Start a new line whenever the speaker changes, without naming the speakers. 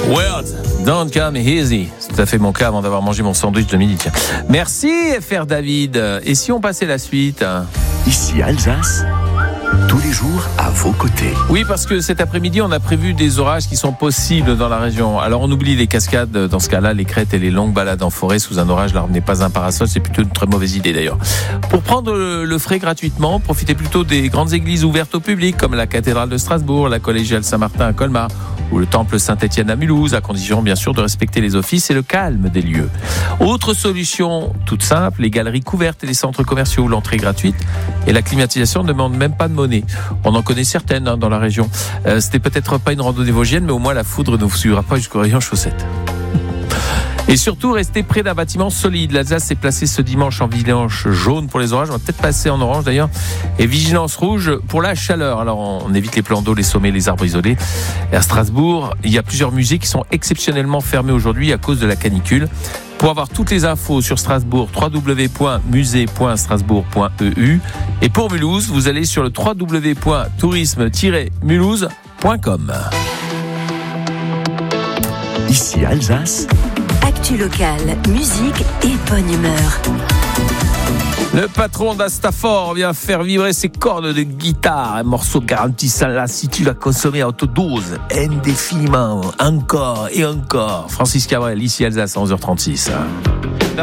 Words don't come easy. C'est tout à fait mon cas avant d'avoir mangé mon sandwich de midi. Tiens. Merci FR David. Et si on passait la suite?
Ici Alsace, tous les jours à vos côtés.
Oui, parce que cet après-midi, on a prévu des orages qui sont possibles dans la région. Alors on oublie les cascades, dans ce cas-là, les crêtes et les longues balades en forêt sous un orage. L'arbre n'est pas un parasol, c'est plutôt une très mauvaise idée d'ailleurs. Pour prendre le frais gratuitement, profitez plutôt des grandes églises ouvertes au public, comme la cathédrale de Strasbourg, la collégiale Saint-Martin à Colmar, ou le temple Saint-Étienne à Mulhouse, à condition bien sûr de respecter les offices et le calme des lieux. Autre solution toute simple, les galeries couvertes et les centres commerciaux où l'entrée est gratuite et la climatisation ne demande même pas de monnaie. On en connaît certaines dans la région. C'était peut-être pas une randonnée vosgienne, mais au moins la foudre ne vous suivra pas jusqu'au rayon chaussettes. Et surtout, restez près d'un bâtiment solide. L'Alsace est placée ce dimanche en vigilance jaune pour les orages. On va peut-être passer en orange d'ailleurs. Et vigilance rouge pour la chaleur. Alors, on évite les plans d'eau, les sommets, les arbres isolés. Et à Strasbourg, il y a plusieurs musées qui sont exceptionnellement fermés aujourd'hui à cause de la canicule. Pour avoir toutes les infos sur Strasbourg, www.musée.strasbourg.eu. Et pour Mulhouse, vous allez sur le www.tourisme-mulhouse.com.
Ici Alsace.
Actu locale, musique et bonne humeur.
Le patron d'Astafor vient faire vibrer ses cordes de guitare. Un morceau garantissant la lassitude à consommer à haute dose, indéfiniment, encore et encore. Francis Cabrel, ici Alsace, 11h36.